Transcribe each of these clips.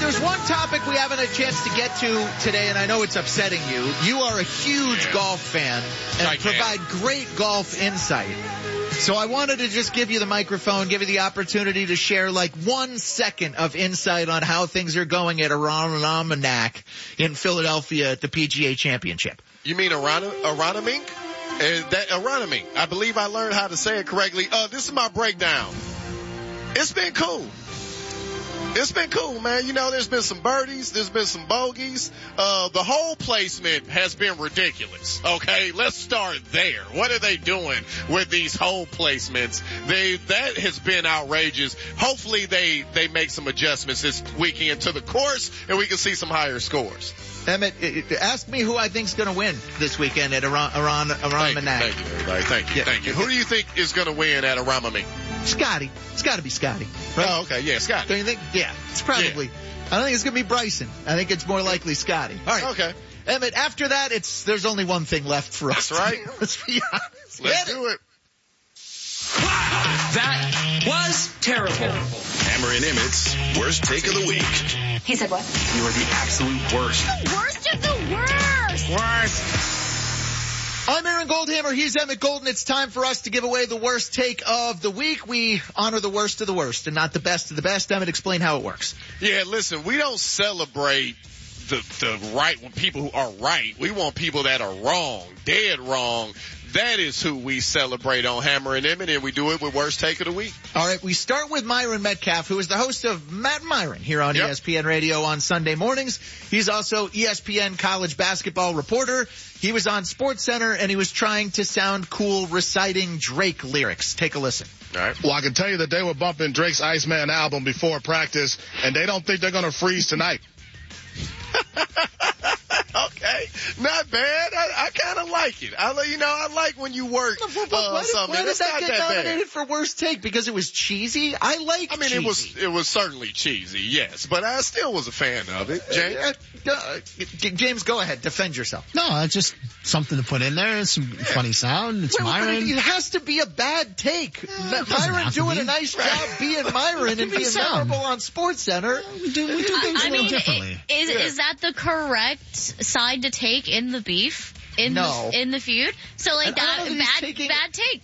there's one topic we haven't had a chance to get to today, and I know it's upsetting you. You are a huge golf fan and provide great golf insight. So I wanted to just give you the microphone, give you the opportunity to share like 1 second of insight on how things are going at Aronimink in Philadelphia at the PGA Championship. You mean Aronimink? Aronimink. I believe I learned how to say it correctly. This is my breakdown. It's been cool. It's been cool, man. You know, there's been some birdies. There's been some bogeys. The hole placement has been ridiculous. Okay, let's start there. What are they doing with these hole placements? That has been outrageous. Hopefully they make some adjustments this weekend to the course and we can see some higher scores. Emmett, ask me who I think's going to win this weekend at Aronimink. Thank you, everybody. Thank you. Who do you think is going to win at Aronimink? Scotty. It's got to be Scotty. Right? Oh, okay. Yeah, Scotty. Don't you think? Yeah, it's probably. Yeah. I don't think it's going to be Bryson. I think it's more likely Scotty. All right. Okay. Emmett, after that, there's only one thing left for us. That's right. Let's be honest. Let's do it. That was terrible. Hammer and Emmett's worst take of the week. He said what? You are the absolute worst. The worst of the worst. Worst. I'm Aaron Goldhammer. He's Emmett Golden. It's time for us to give away the worst take of the week. We honor the worst of the worst and not the best of the best. Emmett, explain how it works. Yeah, listen, we don't celebrate the right when people who are right. We want people that are wrong, dead wrong. That is who we celebrate on Hammer and Emmett, and we do it with Worst Take of the Week. All right, we start with Myron Metcalf, who is the host of Matt Myron here on ESPN Radio on Sunday mornings. He's also ESPN college basketball reporter. He was on SportsCenter, and he was trying to sound cool reciting Drake lyrics. Take a listen. All right. Well, I can tell you that they were bumping Drake's Iceman album before practice, and they don't think they're going to freeze tonight. Okay, not bad. I kind of like it. I like when you work something. Why did that get nominated bad. for worst take? Because it was cheesy? Cheesy. It was certainly cheesy, yes, but I still was a fan of it. James, go ahead. Defend yourself. No, it's just something to put in there. It's some funny sound. It's Myron. It has to be a bad take. Myron doing a nice job being Myron and being memorable on SportsCenter. We do things a little differently. Is that the correct side to take in the beef? In the feud? So like bad take.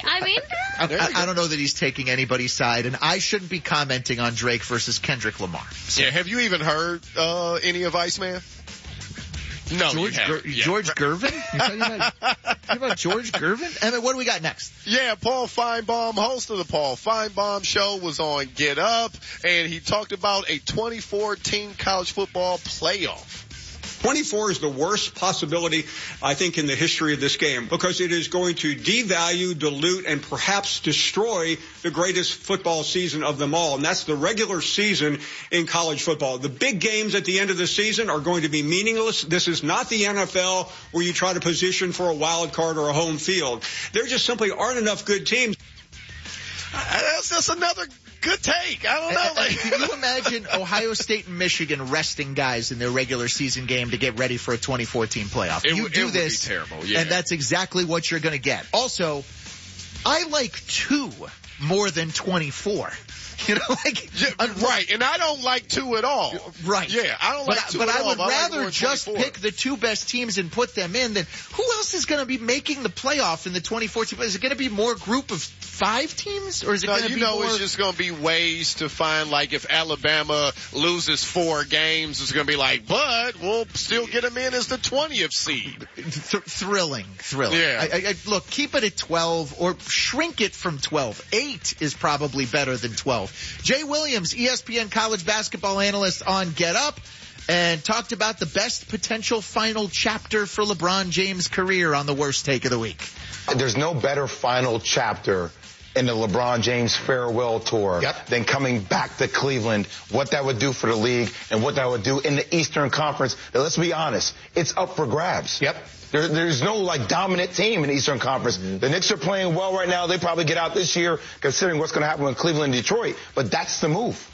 I don't know that he's taking anybody's side, and I shouldn't be commenting on Drake versus Kendrick Lamar. So. Yeah, have you even heard any of Iceman? No, George Gervin? You're talking about George Gervin? Emmett, what do we got next? Yeah, Paul Feinbaum, host of the Paul Feinbaum Show, was on Get Up, and he talked about a 2014 college football playoff. 24 is the worst possibility, I think, in the history of this game because it is going to devalue, dilute, and perhaps destroy the greatest football season of them all, and that's the regular season in college football. The big games at the end of the season are going to be meaningless. This is not the NFL where you try to position for a wild card or a home field. There just simply aren't enough good teams. That's another good take. I don't know. Can you imagine Ohio State and Michigan resting guys in their regular season game to get ready for a 2014 playoff? It would be terrible, yeah. And that's exactly what you're going to get. Also, I like 2 more than 24. Right, and I don't like 2 at all. Right. Yeah, I don't like 2 at all. But I would rather like just 24. pick the 2 best teams and put them in than who else is going to be making the playoff in the 2014? Is it going to be more group of 5 teams, or is it going to be more? It's just going to be ways to find, like, if Alabama loses 4 games, it's going to be like, but we'll still get them in as the 20th seed. Thrilling. Yeah. Look, keep it at 12 or shrink it from 12. 8 is probably better than 12. Jay Williams, ESPN college basketball analyst on Get Up, and talked about the best potential final chapter for LeBron James' career on the worst take of the week. There's no better final chapter in the LeBron James farewell tour than coming back to Cleveland, what that would do for the league and what that would do in the Eastern Conference. Now, let's be honest, it's up for grabs. There's no dominant team in the Eastern Conference. The Knicks are playing well right now. They probably get out this year considering what's going to happen with Cleveland and Detroit. But that's the move.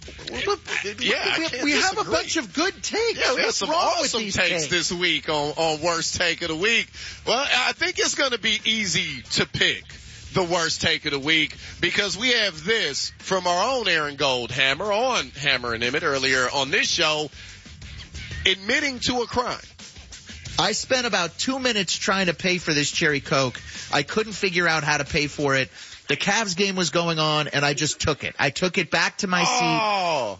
We have a bunch of good takes. Yeah, we have some awesome takes this week on Worst Take of the Week. Well, I think it's going to be easy to pick the worst take of the week because we have this from our own Aaron Goldhammer on Hammer and Emmett earlier on this show, admitting to a crime. I spent about 2 minutes trying to pay for this Cherry Coke. I couldn't figure out how to pay for it. The Cavs game was going on, and I just took it. I took it back to my seat. Oh,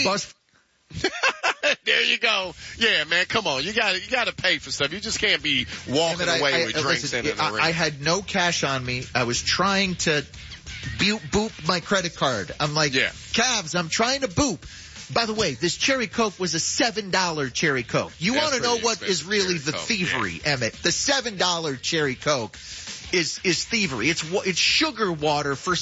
there you go. Yeah, man, come on. You got to pay for stuff. You just can't be walking away with drinks in the ring. I had no cash on me. I was trying to boop my credit card. I'm like, Cavs, I'm trying to boop. By the way, this Cherry Coke was a $7 Cherry Coke. You want to know what is really the thievery, Emmett? The $7 Cherry Coke is thievery. It's sugar water for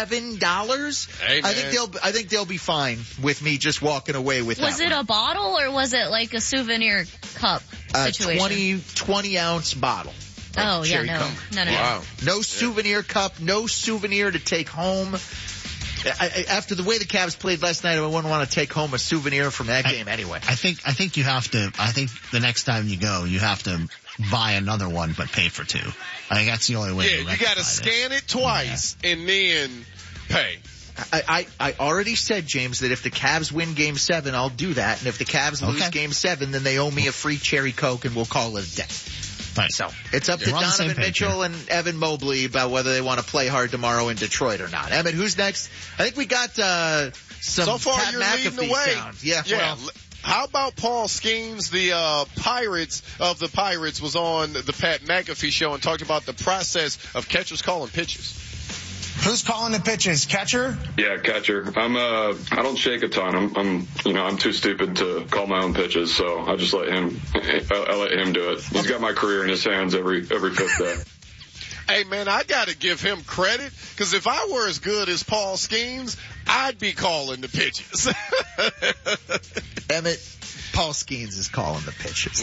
$7. Hey, I think they'll be fine with me just walking away with that. Was it a bottle or was it like a souvenir cup situation? 20 ounce bottle. Oh yeah, no. Coke. No. Wow. No souvenir cup, no souvenir to take home. After the way the Cavs played last night, I wouldn't want to take home a souvenir from that game anyway. I think you have to. I think the next time you go, you have to buy another one, but pay for two. I think that's the only way. Yeah, you got to scan it twice and then pay. I already said, James, that if the Cavs win Game 7, I'll do that, and if the Cavs lose Game 7, then they owe me a free Cherry Coke, and we'll call it a day. Right. So it's up to Donovan Mitchell and Evan Mobley about whether they want to play hard tomorrow in Detroit or not. Emmett, who's next? I think we got some so far Pat you're McAfee leading the way. sound. Yeah. Well, how about Paul Skeens, the Pirates of the Pirates, was on the Pat McAfee show and talked about the process of catchers calling pitches. Who's calling the pitches? Catcher? Yeah, catcher. I don't shake a ton. I'm too stupid to call my own pitches, so I just let him do it. He's got my career in his hands every fifth day. Hey man, I gotta give him credit, because if I were as good as Paul Skeens, I'd be calling the pitches. Emmett, Paul Skeens is calling the pitches.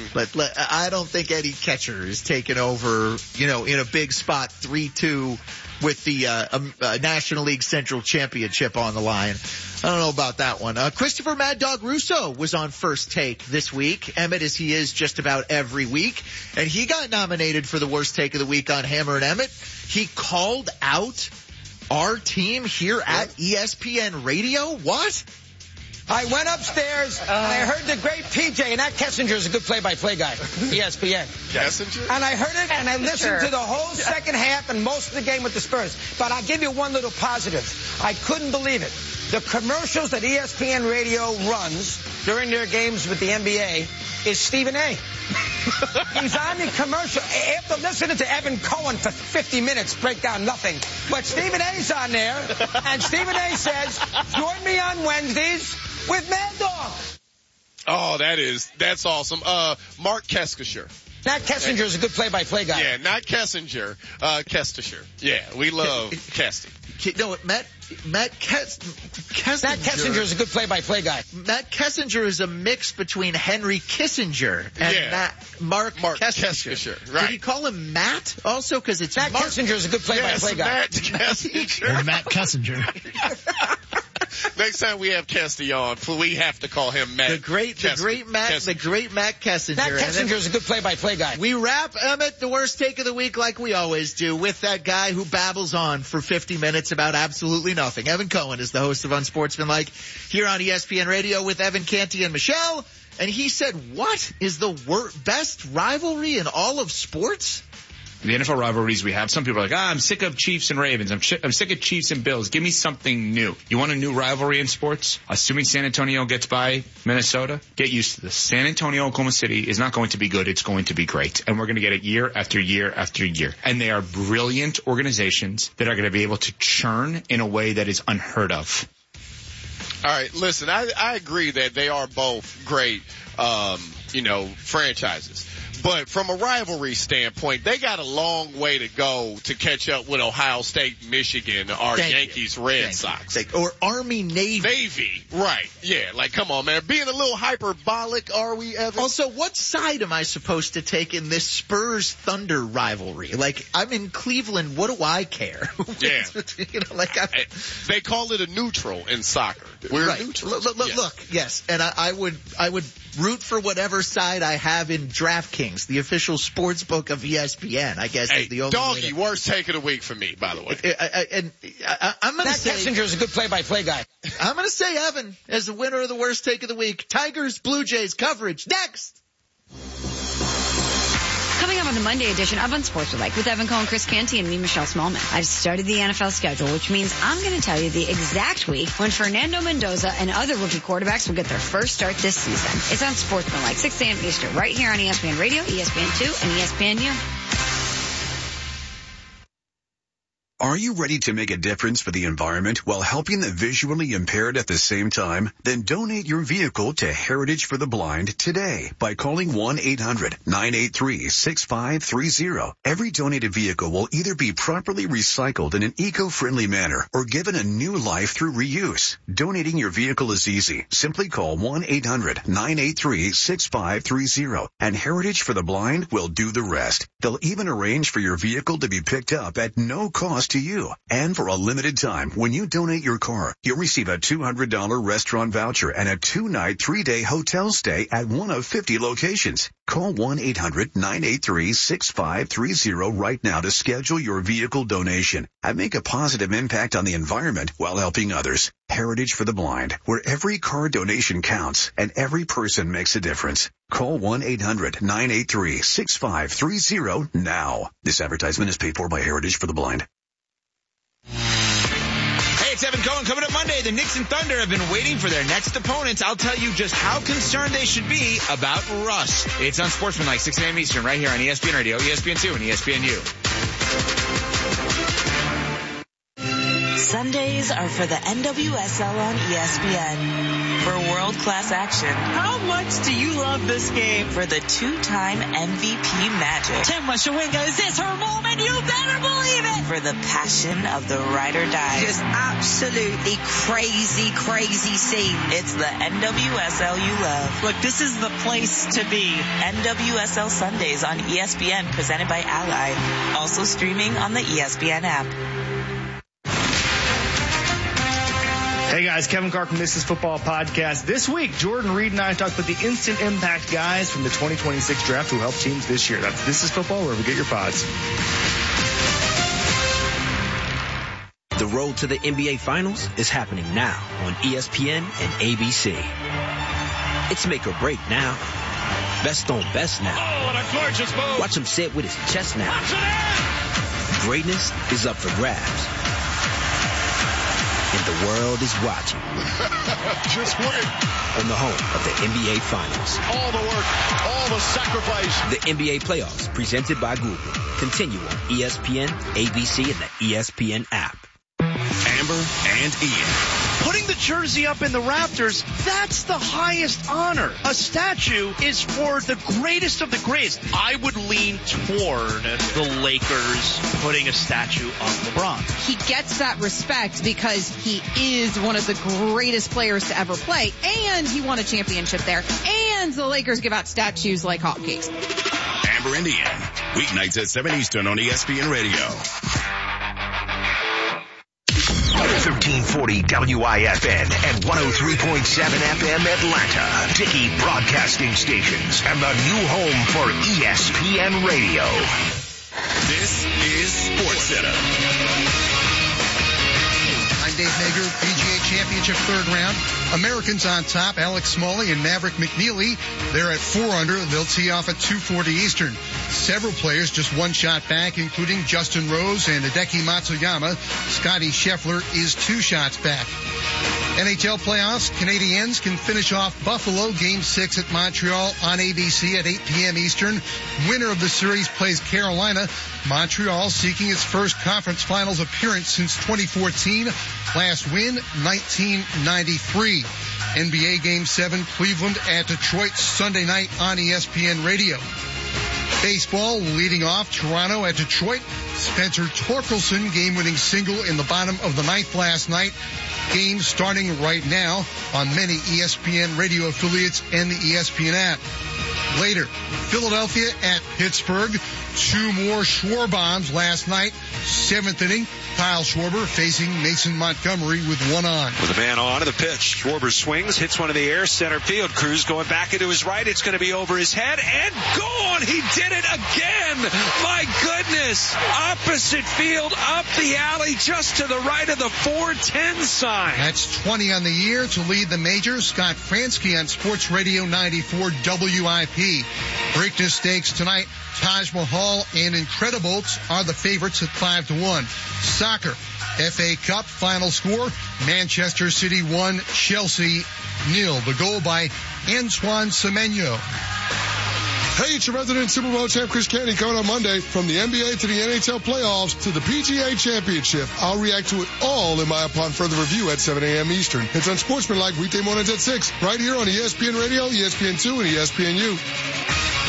I don't think Eddie Catcher is taking over, in a big spot 3-2 with the National League Central Championship on the line. I don't know about that one. Christopher Mad Dog Russo was on First Take this week, Emmett, as he is just about every week, and he got nominated for the worst take of the week on Hammer and Emmett. He called out our team here at ESPN Radio. What? I went upstairs and I heard the great PJ, and that Kessinger is a good play-by-play guy, ESPN. Kessinger? And I heard it and I listened to the whole second half and most of the game with the Spurs. But I'll give you one little positive. I couldn't believe it. The commercials that ESPN Radio runs during their games with the NBA is Stephen A. He's on the commercial after listening to Evan Cohen for 50 minutes break down nothing. But Stephen A's on there, and Stephen A says, join me on Wednesdays with Mad Dog. Oh, that's awesome. Mark Kessinger. Not Kessinger is a good play-by-play guy. Yeah, not Kessinger. Kessinger. Yeah, we love Kesty. No, Matt Kessinger. Matt Kessinger is a good play-by-play guy. Matt Kessinger is a mix between Henry Kissinger and Mark Kessinger. Right. Did he call him Matt also? Because it's Matt Kessinger is a good play-by-play guy. Matt Kessinger. Or Matt Kessinger. Next time we have Kesty on, we have to call him Matt. The great Matt Kessinger. Matt Kessinger is a good play-by-play guy. We wrap, Emmett, the worst take of the week like we always do, with that guy who babbles on for 50 minutes about absolutely nothing. Evan Cohen is the host of Unsportsmanlike here on ESPN Radio with Evan Canty and Michelle. And he said, what is the best rivalry in all of sports? The NFL rivalries we have, some people are like, I'm sick of Chiefs and Ravens. I'm sick of Chiefs and Bills. Give me something new. You want a new rivalry in sports? Assuming San Antonio gets by Minnesota, get used to this. San Antonio, Oklahoma City is not going to be good. It's going to be great. And we're going to get it year after year after year. And they are brilliant organizations that are going to be able to churn in a way that is unheard of. All right, listen, I agree that they are both great, franchises. But from a rivalry standpoint, they got a long way to go to catch up with Ohio State, Michigan, or Yankees, Red Sox. Or Army, Navy. Navy, right. Yeah, come on, man. Being a little hyperbolic, are we, Evan? Also, what side am I supposed to take in this Spurs-Thunder rivalry? I'm in Cleveland. What do I care? Yeah. They call it a neutral in soccer. We're neutral. Look, yes. And I would root for whatever side I have in DraftKings DraftKings, the official sports book of ESPN, I guess. Is the only Doggy, worst take of the week for me, by the way. I'm going to say Kessinger is a good play-by-play guy. I'm going to say Evan as the winner of the worst take of the week. Tigers, Blue Jays coverage next. Coming up on the Monday edition of Unsportsmanlike with Evan Cohen, Chris Canty, and me, Michelle Smallman. I've started the NFL schedule, which means I'm going to tell you the exact week when Fernando Mendoza and other rookie quarterbacks will get their first start this season. It's Unsportsmanlike, 6 a.m. Eastern, right here on ESPN Radio, ESPN2, and ESPNU. Are you ready to make a difference for the environment while helping the visually impaired at the same time? Then donate your vehicle to Heritage for the Blind today by calling 1-800-983-6530. Every donated vehicle will either be properly recycled in an eco-friendly manner or given a new life through reuse. Donating your vehicle is easy. Simply call 1-800-983-6530 and Heritage for the Blind will do the rest. They'll even arrange for your vehicle to be picked up at no cost to you. And for a limited time, when you donate your car, you'll receive a $200 restaurant voucher and a 2-night, 3-day hotel stay at one of 50 locations. Call 1-800-983-6530 right now to schedule your vehicle donation and make a positive impact on the environment while helping others. Heritage for the Blind, where every car donation counts and every person makes a difference. Call 1-800-983-6530 now. This advertisement is paid for by Heritage for the Blind. Hey, it's Evan Cohen. Coming up Monday, the Knicks and Thunder have been waiting for their next opponents. I'll tell you just how concerned they should be about rust. It's Unsportsmanlike, 6 a.m. Eastern, right here on ESPN Radio, ESPN2, and ESPNU. Sundays are for the NWSL on ESPN. For world-class action. How much do you love this game? For the two-time MVP Magic. Chema Shawinga, is this her moment? You better believe it! For the passion of the ride or die. Just absolutely crazy, crazy scene. It's the NWSL you love. Look, this is the place to be. NWSL Sundays on ESPN, presented by Ally. Also streaming on the ESPN app. Hey guys, Kevin Carr from This Is Football Podcast. This week, Jordan Reed and I talked about the instant impact guys from the 2026 draft who helped teams this year. That's This Is Football, wherever you get your pods. The road to the NBA Finals is happening now on ESPN and ABC. It's make or break now. Best on best now. Oh, what a gorgeous move. Watch him say it with his chest now. Greatness is up for grabs. And the world is watching. Just win. On the home of the NBA Finals. All the work, all the sacrifice. The NBA playoffs presented by Google. Continue on ESPN, ABC, and the ESPN app. Amber and Ian. Putting the jersey up in the rafters, that's the highest honor. A statue is for the greatest of the greatest. I would lean toward the Lakers putting a statue of LeBron. He gets that respect because he is one of the greatest players to ever play, and he won a championship there, and the Lakers give out statues like hotcakes. Amber and Ian, weeknights at 7 Eastern on ESPN Radio. 1340 WIFN and 103.7 FM Atlanta. Dickey Broadcasting Stations and the new home for ESPN Radio. This is SportsCenter. I'm Dave Nager, PGA Championship third round. Americans on top, Alex Smalley and Maverick McNeely. They're at 4 under. They'll tee off at 2:40 Eastern. Several players just one shot back, including Justin Rose and Hideki Matsuyama. Scotty Scheffler is 2 shots back. NHL playoffs, Canadiens can finish off Buffalo Game 6 at Montreal on ABC at 8 p.m. Eastern. Winner of the series plays Carolina. Montreal seeking its first conference finals appearance since 2014. Last win, 1993. NBA Game 7, Cleveland at Detroit Sunday night on ESPN Radio. Baseball leading off, Toronto at Detroit. Spencer Torkelson game-winning single in the bottom of the ninth last night. Game starting right now on many ESPN radio affiliates and the ESPN app. Later, Philadelphia at Pittsburgh. 2 more Schwarbombs last night. 7th inning, Kyle Schwarber facing Mason Montgomery with one on. With a man on to the pitch, Schwarber swings, hits one in the air, center field. Cruz going back into his right. It's going to be over his head and gone. He did it again. My goodness. Opposite field, up the alley, just to the right of the 410 sign. That's 20 on the year to lead the majors. Scott Fransky on Sports Radio 94 WIP. Preakness Stakes tonight. Taj Mahal and Incredibles are the favorites at 5-1. Soccer, FA Cup final score, Manchester City 1, Chelsea 0. The goal by Antoine Semenyo. Hey, it's your resident Super Bowl champ Chris Canty coming on Monday. From the NBA to the NHL playoffs to the PGA Championship, I'll react to it all in my Upon Further Review at 7 a.m. Eastern. It's Unsportsmanlike weekday mornings at 6, right here on ESPN Radio, ESPN2, and ESPNU.